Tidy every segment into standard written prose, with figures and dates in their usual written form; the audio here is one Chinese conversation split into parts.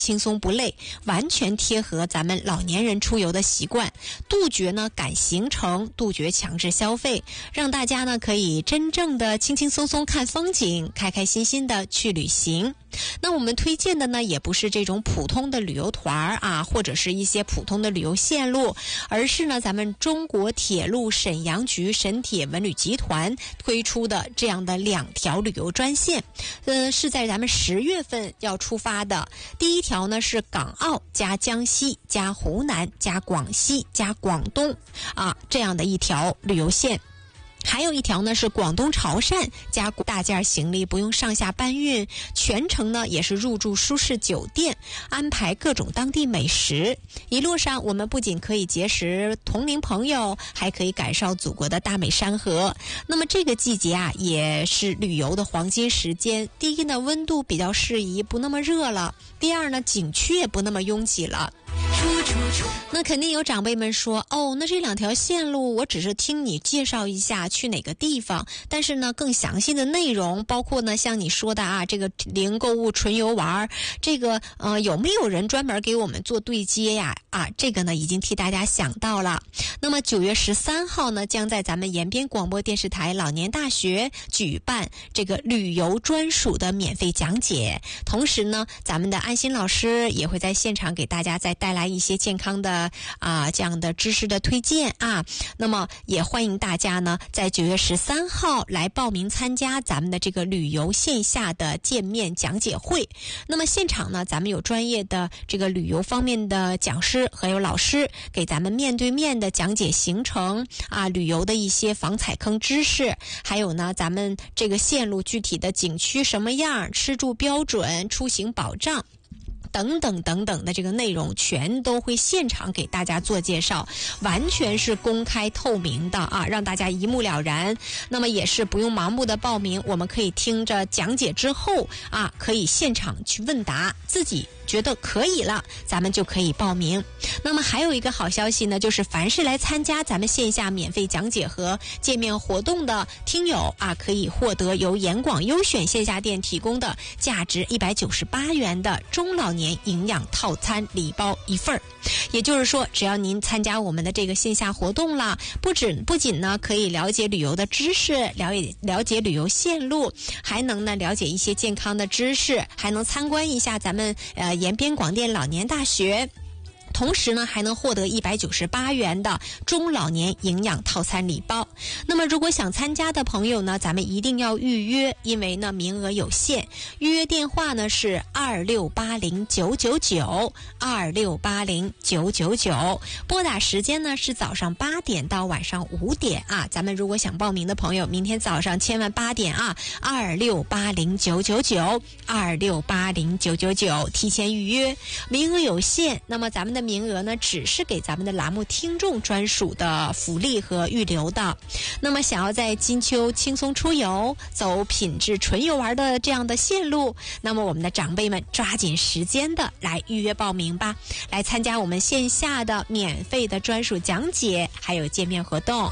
轻松不累，完全贴合咱们老年人出游的习惯，杜绝呢赶行程，杜绝强制消费，让大家呢可以真正的轻轻松松看风景，开开心心的去旅行。那我们推荐的呢也不是这种普通的旅游团啊，或者是一些普通的旅游线路，而是呢咱们中国铁路沈阳局沈铁文旅集团推出的这样的2条旅游专线，是在咱们10月份要出发的。第一条呢是港澳加江西加湖南加广西加广东这样的一条旅游线。还有一条呢是广东潮汕加大件行李不用上下搬运，全程呢也是入住舒适酒店，安排各种当地美食。一路上我们不仅可以结识同龄朋友，还可以感受祖国的大美山河。那么这个季节也是旅游的黄金时间。第一呢温度比较适宜，不那么热了；第二呢景区也不那么拥挤了。那肯定有长辈们说，那这2条线路我只是听你介绍一下去哪个地方，但是呢更详细的内容，包括呢像你说的这个零购物纯游玩，这个有没有人专门给我们做对接呀？这个呢已经替大家想到了。那么9月13号呢将在咱们延边广播电视台老年大学举办这个旅游专属的免费讲解，同时呢咱们的安心老师也会在现场给大家再带来一些健康的这样的知识的推荐那么也欢迎大家呢在9月13号来报名参加咱们的这个旅游线下的见面讲解会。那么现场呢咱们有专业的这个旅游方面的讲师还有老师给咱们面对面的讲解行程旅游的一些防踩坑知识，还有呢咱们这个线路具体的景区什么样，吃住标准，出行保障等等等等的这个内容全都会现场给大家做介绍，完全是公开透明的让大家一目了然。那么也是不用盲目的报名，我们可以听着讲解之后可以现场去问答，自己觉得可以了，咱们就可以报名。那么还有一个好消息呢，就是凡是来参加咱们线下免费讲解和见面活动的听友可以获得由严广优选线下店提供的价值198元的中老年营养套餐礼包1份。也就是说，只要您参加我们的这个线下活动了，不仅呢可以了解旅游的知识，了解旅游线路，还能呢了解一些健康的知识，还能参观一下咱们延边广电老年大学。同时呢还能获得198元的中老年营养套餐礼包。那么如果想参加的朋友呢，咱们一定要预约，因为呢名额有限。预约电话呢是2680-999 2680-999，拨打时间呢是早上8点到晚上5点咱们如果想报名的朋友，明天早上千万8点2680-999 2680-999提前预约，名额有限。那么咱们的名额呢只是给咱们的栏目听众专属的福利和预留的。那么想要在金秋轻松出游，走品质纯游玩的这样的线路，那么我们的长辈们抓紧时间的来预约报名吧，来参加我们线下的免费的专属讲解还有见面活动。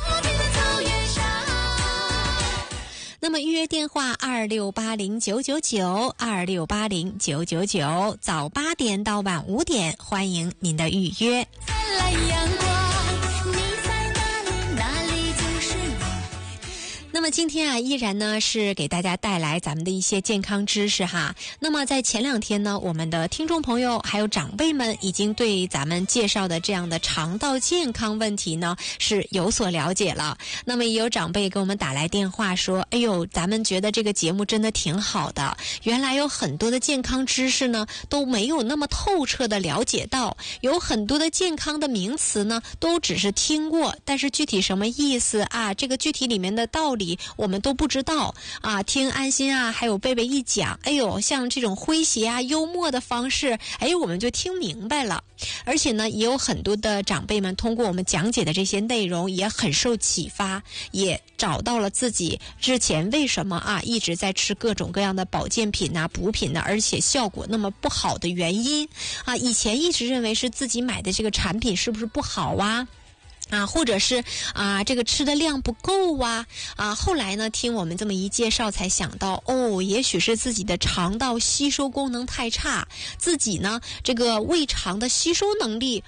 那么预约电话2680-999 2680-999，早8点到晚5点，欢迎您的预约。灿烂阳光，你在哪里，哪里就是我。那么今天依然呢是给大家带来咱们的一些健康知识那么在前2天呢，我们的听众朋友还有长辈们已经对咱们介绍的这样的肠道健康问题呢是有所了解了。那么也有长辈给我们打来电话说，哎呦，咱们觉得这个节目真的挺好的，原来有很多的健康知识呢都没有那么透彻的了解到，有很多的健康的名词呢都只是听过，但是具体什么意思这个具体里面的道理我们都不知道听安心还有贝贝一讲，哎呦，像这种诙谐幽默的方式，我们就听明白了。而且呢也有很多的长辈们通过我们讲解的这些内容也很受启发，也找到了自己之前为什么一直在吃各种各样的保健品补品而且效果那么不好的原因以前一直认为是自己买的这个产品是不是不好或者是这个吃的量不够后来呢听我们这么一介绍才想到，也许是自己的肠道吸收功能太差，自己呢这个胃肠的吸收能力